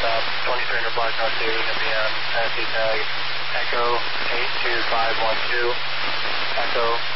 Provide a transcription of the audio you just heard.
stop, 2300 block north 2, going to be on SC tag Echo 82512, Echo